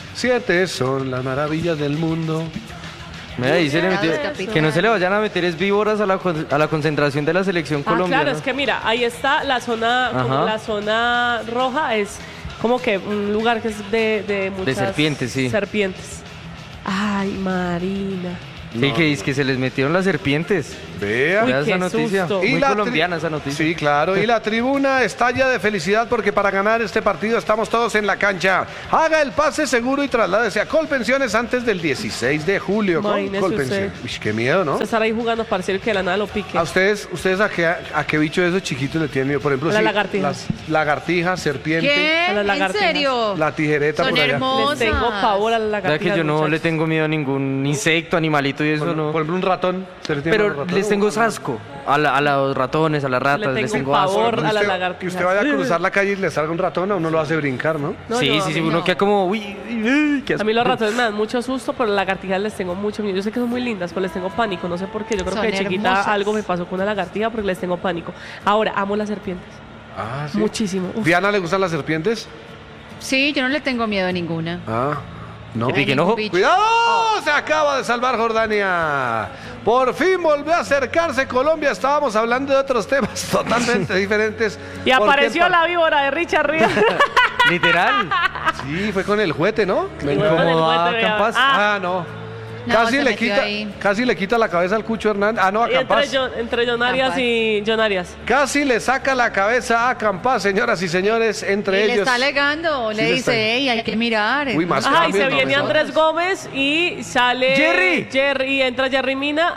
7 son las maravillas del mundo. Mira, ahí se le metió- Capítulo. que no se le vayan a meter es víboras a la concentración de la selección colombiana. Claro, es que mira, ahí está la zona, como Ajá. la zona roja es como que un lugar que es de muchas serpientes, sí. serpientes. Ay, Marina. Sí, que es que se les metieron las serpientes. Vea. Uy, Vea esa qué noticia. susto. Muy la colombiana esa noticia. Sí, claro. Y la tribuna estalla de felicidad porque para ganar este partido estamos todos en la cancha. Haga el pase seguro y trasládese a Colpensiones antes del 16 de julio. Imagínese Colpensiones. usted. Uy, qué miedo, ¿no? Usted estará ahí jugando para decir que de la nada lo pique. ¿A ustedes a qué bicho de esos chiquitos le tienen miedo? Por ejemplo, A las sí, lagartijas. las lagartijas, serpiente, ¿Qué? A las ¿En lagartijas. serio? la tijereta Son por allá. hermosas. Les tengo pavor a la ¿Verdad lagartija. que yo no le muchachos. tengo miedo a ningún insecto, animalito y eso Por no? ejemplo, un ratón. ¿Usted le tiene miedo a Pero un ratón? les tengo asco a los ratones, a las ratas, les tengo tengo asco. pavor a las Que lagartijas. usted vaya a cruzar la calle y le salga un ratón, a uno lo hace brincar, ¿no? No, sí, no, a sí, mí sí, uno no. queda como, uy, qué A asco. mí los ratones me dan mucho susto, pero las lagartijas les tengo mucho miedo. Yo sé que son muy lindas, pero les tengo pánico. No sé por qué. Yo creo Son que de chiquita hermosas. algo me pasó con una lagartija porque les tengo pánico. Ahora, amo las serpientes. Ah, sí. Muchísimo. Uf. ¿Diana le gustan las serpientes? Sí, yo no le tengo miedo a ninguna. Ah, no. ¿Que piquen Ningún ojo? bicho. ¡Cuidado! Se acaba de salvar Jordania. Por fin volvió a acercarse Colombia. Estábamos hablando de otros temas totalmente diferentes. Y apareció la víbora de Richard Ríos. Literal. Sí, fue con el juguete, ¿no? Y bueno, como del a juguete, vea. Campas. Ah, Ah, no. No, se metió ahí. Casi le quita la cabeza al Cucho Hernández. Ah, no, a y Campas. entre John Arias Campas. y John Arias. Casi le saca la cabeza a Campas, señoras y señores, entre Y le ellos. está alegando, Sí, le le dice, está- hey, hay que mirar. Uy, más Ajá, y cambios, se no, viene no. Andrés Gómez y sale Jerry. y entra Jerry Mina,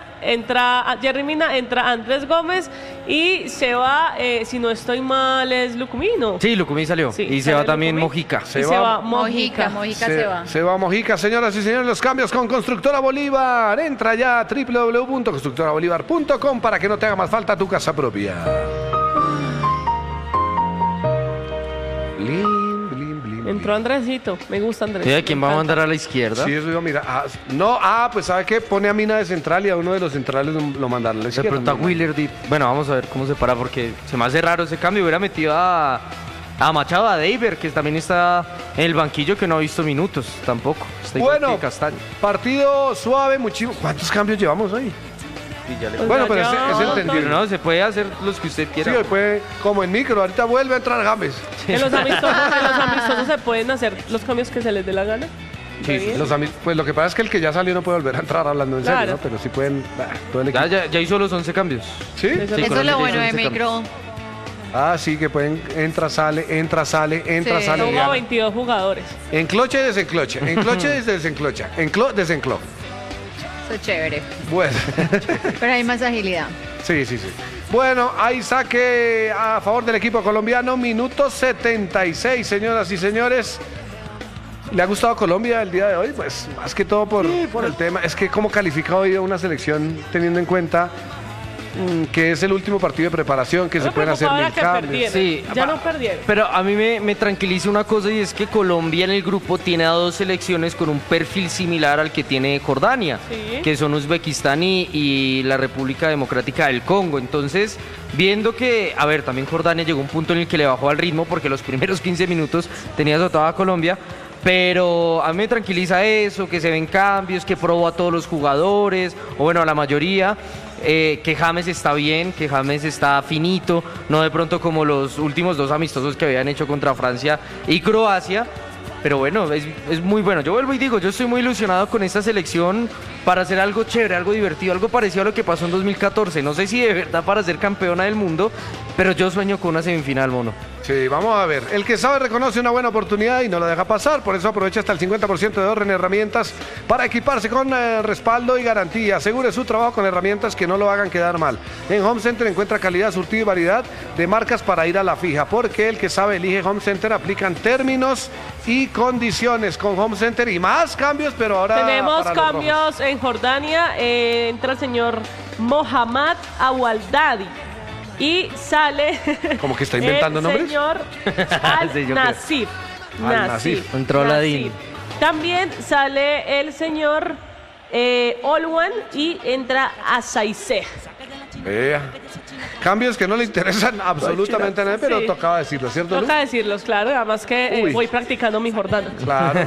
entra Andrés Gómez y se va, si no estoy mal, es Lucumino. Sí, Lucumí salió. Sí, y se sale va también Lucumí. Mojica. Y se va Mojica, Mojica. Mojica se va. Se va Mojica, señoras y señores, los cambios con Constructora Bolívar. Entra ya a www.constructorabolívar.com para que no te haga más falta tu casa propia. Blin, blin, blin, Entró Andresito, me gusta Andrés. ¿Y quién me va a encanta. mandar a la izquierda? Sí, eso iba a mirar. Pues ¿sabe qué? Pone a Mina de central y a uno de los centrales lo mandaron a la De izquierda. pronto a Wheeler Deep. Bueno, vamos a ver cómo se para porque se me hace raro ese cambio. Hubiera metido a Machado, a Deiber, que también está en el banquillo, que no ha visto minutos tampoco. Está igual Bueno, que Castaño. partido suave, muchísimo. ¿Cuántos cambios llevamos hoy? Y ya le- Pues Bueno, ya pero es llevamos entendible. Pero no, se puede hacer los que usted Sí, quiera. hoy fue como en micro. Ahorita vuelve a entrar James. En los amistosos se pueden hacer los cambios que se les dé la gana. Re bien. Pues lo que pasa es que el que ya salió no puede volver a entrar hablando en serio, Claro. ¿no? Pero sí pueden. Todo el equipo. Ya hizo los 11 cambios. ¿Sí? Eso Sí, Eso Colombia es lo ya bueno hizo de 11 micro. Ah, sí, que pueden. Entra, sale, entra, sale, entra, Sí. sale. Son Diana. 22 jugadores. Encloche y desencloche. Encloche y desenclocha. Desenclo. Eso es chévere. Bueno. Pero hay más agilidad. Sí. Bueno, hay saque a favor del equipo colombiano. Minuto 76, señoras y señores. ¿Le ha gustado Colombia el día de hoy? Pues más que todo por el tema. Es que cómo califica hoy una selección teniendo en cuenta que es el último partido de preparación, que se pueden hacer mil cambios. Sí, Ya no perdieron. Pero a mí me tranquiliza una cosa y es que Colombia en el grupo tiene a 2 selecciones con un perfil similar al que tiene Jordania, Sí. que son Uzbekistán y la República Democrática del Congo. Entonces, viendo que, a ver, también Jordania llegó a un punto en el que le bajó al ritmo porque los primeros 15 minutos tenía azotada a Colombia. Pero a mí me tranquiliza eso, que se ven cambios, que probó a todos los jugadores, o bueno, a la mayoría, que James está bien, que James está finito, no de pronto como los últimos 2 amistosos que habían hecho contra Francia y Croacia. Pero bueno, es muy bueno. Yo vuelvo y digo, yo estoy muy ilusionado con esta selección para hacer algo chévere, algo divertido, algo parecido a lo que pasó en 2014. No sé si de verdad para ser campeona del mundo, pero yo sueño con una semifinal, mono. Sí, vamos a ver. El que sabe reconoce una buena oportunidad y no la deja pasar. Por eso aprovecha hasta el 50% de ahorro en herramientas para equiparse con respaldo y garantía. Asegure su trabajo con herramientas que no lo hagan quedar mal. En Home Center encuentra calidad, surtido y variedad de marcas para ir a la fija. Porque el que sabe elige Home Center. Aplican términos y condiciones con Home Center y más cambios, pero ahora Tenemos para los cambios en Jordania. Entra el señor Mohammad Awaldadi. Y sale Como que está inventando el nombres. señor Sí, yo creo. Al-Nasif. Al-Nasif. Entró Aladín. También sale el señor Olwan y entra Asaise. Vea. Cambios que no le interesan absolutamente a nadie, pero Sí. tocaba decirlo, ¿cierto? Lu? Toca decirlos, claro. Además que Uy. voy practicando mi Jordana. Claro.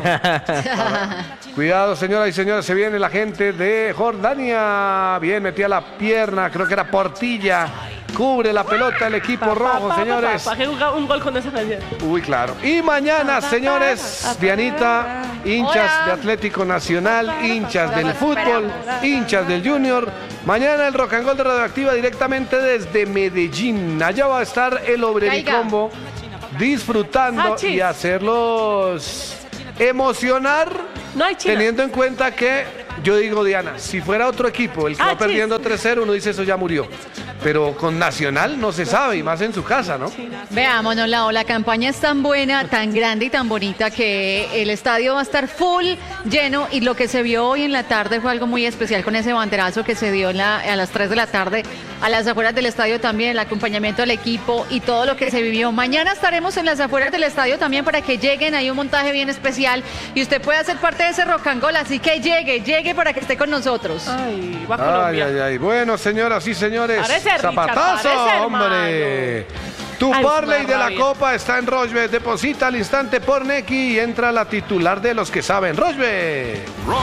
Cuidado, señoras y señores, se viene la gente de Jordania. Bien, metía la pierna, creo que era Portilla. Cubre la pelota el equipo rojo, señores. Que un gol con esa canción. Uy, claro. Y mañana, señores, Dianita, hinchas Hola. de Atlético Nacional, hinchas del fútbol, hinchas del Junior. Mañana el Rock and Roll de Radioactiva directamente desde Medellín. Allá va a estar el Obrericombo disfrutando Achis. y hacerlos emocionar, No hay China. teniendo en cuenta que, yo digo, Diana, si fuera otro equipo, el que va Achis. perdiendo 3-0, uno dice eso ya murió. Pero con Nacional no se sabe, y más en su casa, ¿no? Veámonos, la campaña es tan buena, tan grande y tan bonita que el estadio va a estar full lleno y lo que se vio hoy en la tarde fue algo muy especial con ese banderazo que se dio a las 3 de la tarde a las afueras del estadio también, el acompañamiento al equipo y todo lo que se vivió. Mañana estaremos en las afueras del estadio también para que lleguen, hay un montaje bien especial y usted puede hacer parte de ese rock and roll, así que llegue para que esté con nosotros. Ay, va Ay, Colombia. ay, ay. Bueno, señoras y señores, Parece, Richard, zapatazo, parece, hombre. Tu Ay, parlay de la rabia. Copa está en Rochbet. Deposita al instante por Neki y entra la titular de los que saben. Rochbet.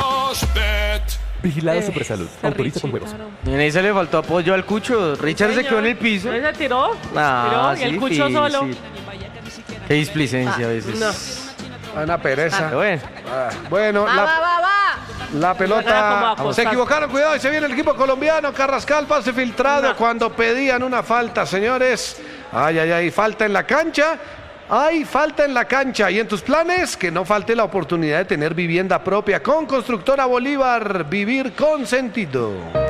Vigilado Supersalud. Autoriza con juegos. Y en ese le faltó apoyo al Cucho. Richard se quedó en el piso. ¿Se tiró? Ah, Tiró, y el sí, Cucho sí, solo. sí. Qué displicencia a veces. No. Una pereza. Pero bueno. Bueno, Va. la Como pelota acostar. se equivocaron, cuidado, y se viene el equipo colombiano. Carrascal, pase filtrado No. cuando pedían una falta, señores. Ay, ay, ay, falta en la cancha. Hay falta en la cancha. Y en tus planes, que no falte la oportunidad de tener vivienda propia con Constructora Bolívar. Vivir con sentido.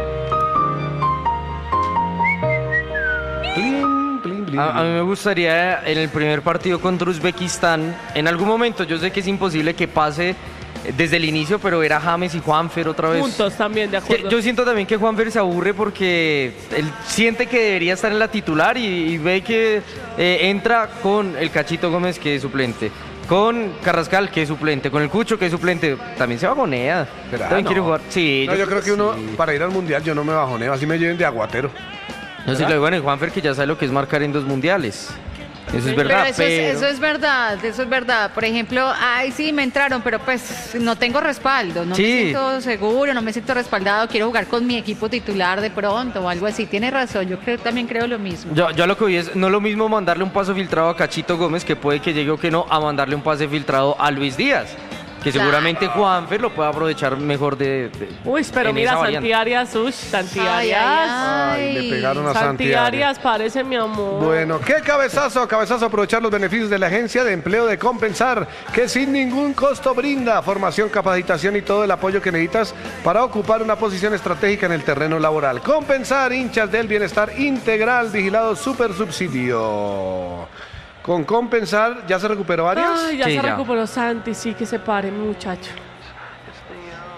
Plin, plin, plin, A mí plin. me gustaría en el primer partido contra Uzbekistán, en algún momento, yo sé que es imposible que pase desde el inicio, pero era James y Juanfer otra vez. Puntos también, de Que acuerdo. yo siento también que Juanfer se aburre porque él siente que debería estar en la titular y ve que entra con el Cachito Gómez, que es suplente, con Carrascal, que es suplente, con el Cucho, que es suplente. También se bajonea. Pero, También no. quiere jugar. Sí, No, yo creo que uno, sí. para ir al mundial, yo no me bajoneo, así me lleven de aguatero. No, sí, lo digo en el Juanfer, que ya sabe lo que es marcar en 2 mundiales. Eso es verdad, Pero eso es verdad, eso es verdad. Por ejemplo, ay, sí, me entraron, pero pues no tengo respaldo, no Sí. me siento seguro, no me siento respaldado, quiero jugar con mi equipo titular de pronto o algo así. Tiene razón, también creo lo mismo. Yo lo que vi es, no es lo mismo mandarle un pase filtrado a Cachito Gómez, que puede que llegue o que no, a mandarle un pase filtrado a Luis Díaz, que Claro. seguramente Juanfer lo puede aprovechar mejor de Uy, pero en mira, esa variante. Santi Arias, uy, Santi Ay, Arias. Ay, le pegaron a Santi Santi Arias. Arias parece mi amor. Bueno, qué cabezazo, aprovechar los beneficios de la agencia de empleo de Compensar, que sin ningún costo brinda formación, capacitación y todo el apoyo que necesitas para ocupar una posición estratégica en el terreno laboral. Compensar, hinchas del bienestar integral, vigilado super subsidio. Con Compensar, ¿ya se recuperó Arias? Ay, ya Sí, se ya. recuperó Santi, sí, que se pare, muchacho.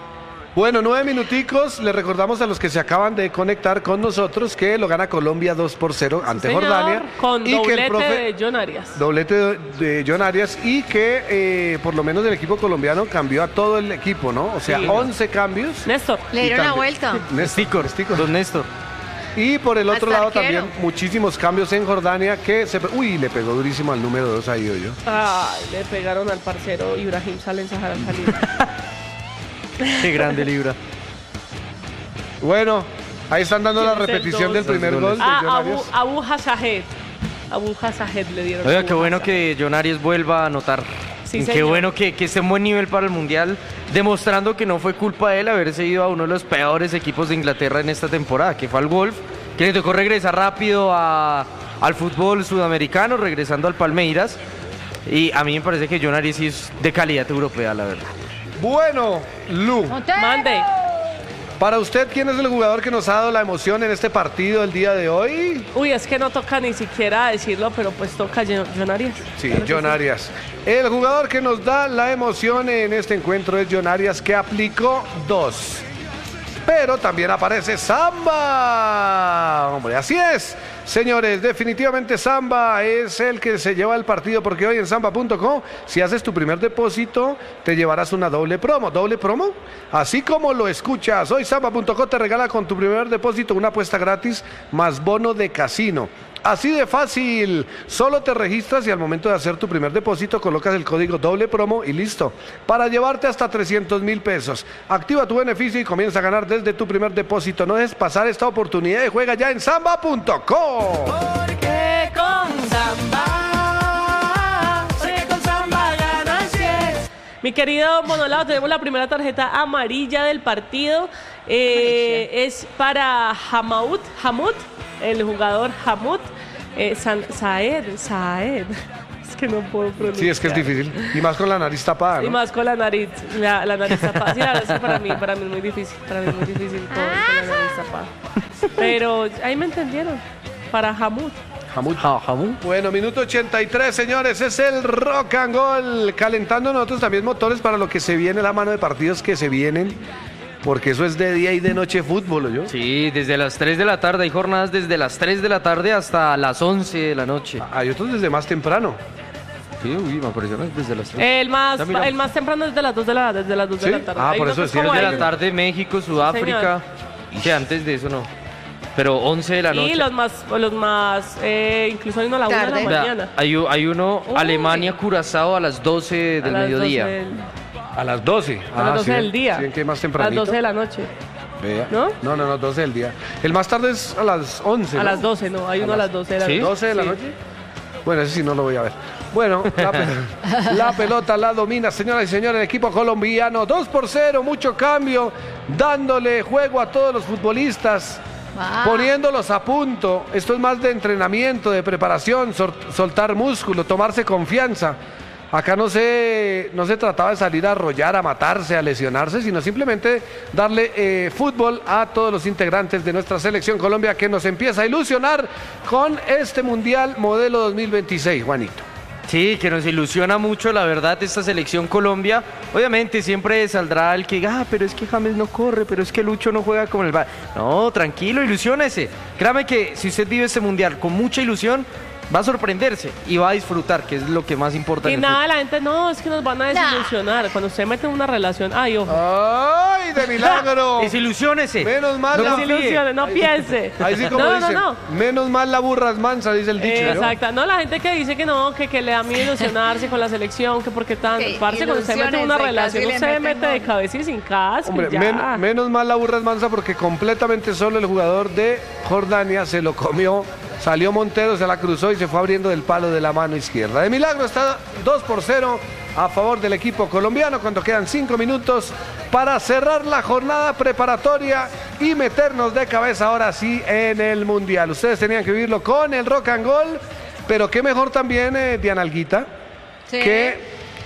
Bueno, 9 minuticos. Le recordamos a los que se acaban de conectar con nosotros que lo gana Colombia 2-0 ante Señor, Jordania. con y que doblete de John Arias. Doblete de John Arias y que por lo menos el equipo colombiano cambió a todo el equipo, ¿no? O sea, Sí. 11 cambios. Néstor. Le dieron la también- vuelta. Sticker. Don Néstor. Y por el otro Hasta lado arquero. también muchísimos cambios en Jordania que se... Uy, le pegó durísimo al número 2 ahí, yo. Ay, le pegaron al parcero Ibrahim Salen Sahara Khalil. Qué grande Libra. Bueno, ahí están dando la ¿Quién es el repetición del dos? primer Dos gol de Ah, John Arias. Abu Hasahed. Abu Hasahed le dieron. Oiga, Abu qué bueno Hasahed. que John Arias vuelva a anotar. Sí, Qué señor. bueno que esté en buen nivel para el Mundial, demostrando que no fue culpa de él haberse ido a uno de los peores equipos de Inglaterra en esta temporada, que fue al Wolf, que le tocó regresar rápido al fútbol sudamericano, regresando al Palmeiras. Y a mí me parece que John Arias sí es de calidad europea, la verdad. Bueno, Lu, Montero. Mande. para usted, ¿quién es el jugador que nos ha dado la emoción en este partido el día de hoy? Uy, es que no toca ni siquiera decirlo, pero pues toca John Arias. Sí, Claro que John sí. Arias. El jugador que nos da la emoción en este encuentro es John Arias, que aplicó 2. Pero también aparece Samba. Hombre, así es. Señores, definitivamente Samba es el que se lleva el partido, porque hoy en samba.com, si haces tu primer depósito, te llevarás una doble promo. ¿Doble promo? Así como lo escuchas. Hoy samba.com te regala con tu primer depósito una apuesta gratis más bono de casino. Así de fácil, solo te registras y al momento de hacer tu primer depósito colocas el código doble promo y listo, para llevarte hasta 300,000 pesos. Activa tu beneficio y comienza a ganar desde tu primer depósito. No dejes pasar esta oportunidad y juega ya en samba.com. Porque con Samba, porque con Samba ganas 10. Mi querido Monolao, tenemos la primera tarjeta amarilla del partido. Es para Hamud, el jugador Hamud Saed. Es que no puedo pronunciar. Sí, es que es difícil. Y más con la nariz tapada, Y ¿no? más con la nariz tapada. Sí, la verdad es que para mí es muy difícil. Para mí es muy difícil con la nariz tapada. Pero ahí me entendieron. Para Hamud. Hamud. Jamón. Bueno, minuto 83, señores, es el Rock and Roll, calentando nosotros también motores para lo que se viene, la mano de partidos que se vienen, porque eso es de día y de noche fútbol, ¿yo? Sí, desde las 3 de la tarde, hay jornadas desde las 3 de la tarde hasta las 11 de la noche. Hay otros desde más temprano. Sí, uy, me apareció desde las 3. El más miramos. temprano es de las 2 de la ¿Sí? tarde. Ah, Hay por uno eso que es decía como De ahí. la tarde, México, Sudáfrica. Sí, antes de eso no. Pero 11 de la noche. Y los más, incluso hay uno a la 1 de la Tarde. Vea, mañana. hay uno, Uy. Alemania, Curazao a las 12 A del las mediodía. 12 A las 12. a las 12 sí, del día. Sí, ¿en qué más A las tempranito? 12 de la noche. Vea. ¿No? No, 12 del día. El más tarde es a las 11. A ¿no? las 12, no. Hay uno a las 12 de la ¿Sí? noche. 12 de la Sí. noche. Bueno, ese sí no lo voy a ver. Bueno, la pelota la domina, señoras y señores, el equipo colombiano. 2-0, mucho cambio, dándole juego a todos los futbolistas, poniéndolos a punto. Esto es más de entrenamiento, de preparación, soltar músculo, tomarse confianza. Acá no se trataba de salir a arrollar, a matarse, a lesionarse, sino simplemente darle fútbol a todos los integrantes de nuestra selección Colombia, que nos empieza a ilusionar con este Mundial modelo 2026, Juanito. Sí, que nos ilusiona mucho, la verdad, esta selección Colombia. Obviamente siempre saldrá el que diga, pero es que James no corre, pero es que Lucho no juega como el... No, tranquilo, ilusiónese. Créame que si usted vive este Mundial con mucha ilusión, va a sorprenderse y va a disfrutar, que es lo que más importa. Y en el nada, la gente, no, es que nos van a desilusionar. Cuando usted mete en una relación, ay, ojo. ¡Ay, de milagro! fútbol. Desilusiónese. Menos mal No la... confíe. Desilusiones, no piense. Ahí sí como no, dicen, no. menos mal la burra es mansa, dice el dicho, ¿no? Exacto, no, la gente que dice que no, que le da miedo ilusionarse con la selección, que porque tan, Que parce, cuando usted mete en una ilusiones, relación, casi usted le mete meten de gol. cabeza y sin casco, Hombre, y ya. menos mal la burra es mansa porque completamente solo el jugador de Jordania se lo comió. Salió Montero, se la cruzó y se fue abriendo del palo de la mano izquierda. De milagro está 2-0 a favor del equipo colombiano cuando quedan 5 minutos para cerrar la jornada preparatoria y meternos de cabeza ahora sí en el Mundial. Ustedes tenían que vivirlo con el Rock and Roll, pero qué mejor también, Diana Alguita, Sí. que,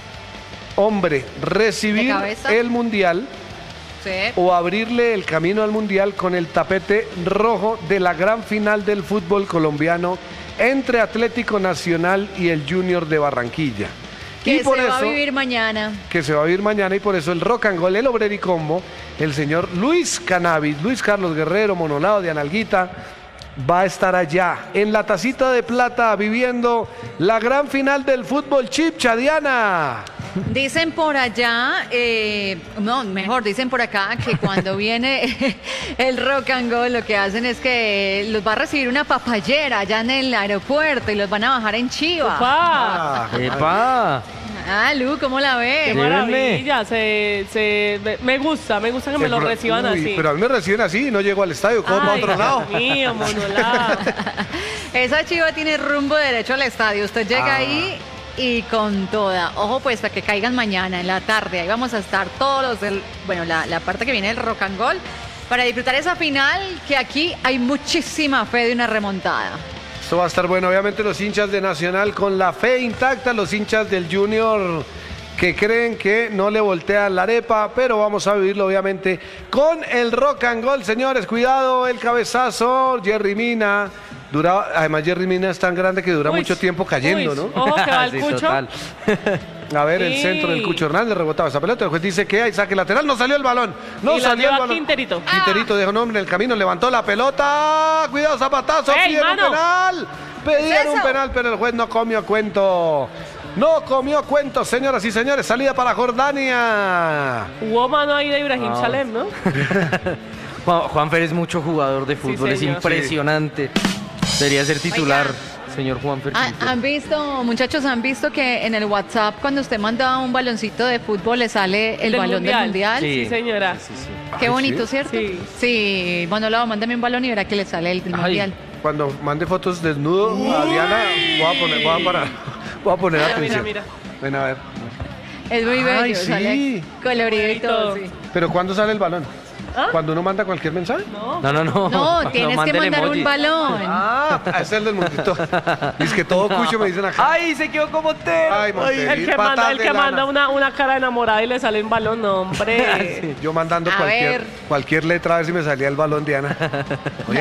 hombre, recibir De cabeza. el Mundial Sí. o abrirle el camino al Mundial con el tapete rojo de la gran final del fútbol colombiano entre Atlético Nacional y el Junior de Barranquilla. Que y por se va a eso- vivir mañana. que se va a vivir mañana y por eso el Rock and Roll, el Obrericombo, el señor Luis Cannabis, Luis Carlos Guerrero, Monolado de Analguita, va a estar allá en la Tacita de Plata viviendo la gran final del fútbol chipcha, Diana. Dicen por allá, no, mejor, dicen por acá que cuando viene el Rock and Go, lo que hacen es que los va a recibir una papayera allá en el aeropuerto y los van a bajar en Chiva. ¡Pa! ¡Epa! Ah, Lu, ¿cómo la ¡Qué ves? maravilla! Me gusta que me lo Pero- reciban uy, así. Pero a mí me reciben así y no llego al estadio, como a Ay, otro lado. Dios mío, Monolá. Esa Chiva tiene rumbo derecho al estadio. Usted llega Ah. ahí y con toda. Ojo, pues, para que caigan mañana en la tarde. Ahí vamos a estar todos los del. Bueno, la parte que viene del Rock and Roll para disfrutar esa final, que aquí hay muchísima fe de una remontada. Esto va a estar bueno, obviamente los hinchas de Nacional con la fe intacta, los hinchas del Junior que creen que no le voltean la arepa, pero vamos a vivirlo obviamente con el Rock and Roll, señores, cuidado, el cabezazo, Jerry Mina, además Jerry Mina es tan grande que dura Uy, mucho tiempo cayendo, uy, ¿no? Ojo que va el Sí, Cucho. total. A ver, el Sí. centro del Cucho Hernández rebotaba esa pelota, el juez dice que hay saque lateral, no salió el balón, no Y la salió el lleva balón. Quinterito. Quinterito dejó nombre en el camino, levantó la pelota, cuidado, zapatazo, ¡Ey, pidieron un mano! penal, pedían un eso? penal, pero el juez no comió cuento. No comió cuento, señoras y señores, salida para Jordania. Hubo mano ahí de Ibrahim No. Salem, ¿no? Juanfer es mucho jugador de fútbol, es señor. impresionante. Debería ser titular, señor Juanfer. ¿Han visto, muchachos, han visto que en el WhatsApp cuando usted manda un baloncito de fútbol le sale el Del balón del mundial? Sí, señora. Sí, sí. Qué Ay, bonito, ¿sí? ¿cierto? Sí. Sí, bueno, Lau, mándame un balón y verá que le sale el del Ay. mundial. Cuando mande fotos desnudo a Diana, voy a poner Mira, atención. mira. Ven a ver. Es muy Ay, bello, sí. sale colorido y todo, sí. Pero ¿cuándo sale el balón? ¿Ah? ¿Cuando uno manda cualquier mensaje? No. No. No, tienes que mande el mandar un emoji. balón. Ah, ese es el del mundito. Es que todo cucho me dicen acá. ¡Ay, se quedó como Montero! Ay, Montero. El que Patas manda, el de que lana. manda una cara enamorada y le sale un balón, no, hombre. Yo mandando A cualquier ver. letra a ver si me salía el balón, Diana. Oye,